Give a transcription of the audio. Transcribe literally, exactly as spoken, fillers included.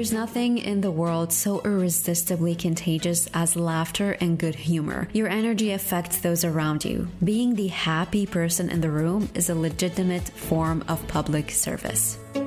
There's nothing in the world so irresistibly contagious as laughter and good humor. Your energy affects those around you. Being the happy person in the room is a legitimate form of public service.